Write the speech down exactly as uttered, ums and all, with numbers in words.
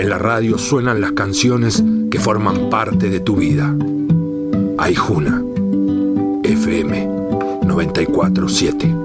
En la radio suenan las canciones que forman parte de tu vida. Aijuna, F M noventa y cuatro punto siete.